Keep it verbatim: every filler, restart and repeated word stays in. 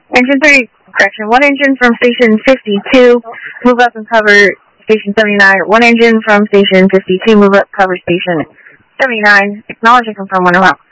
Engine three, correction, one engine from station fifty-two, move up and cover station seventy-nine. One engine from station fifty-two, move up, cover station seventy-nine. Acknowledge and confirm when around.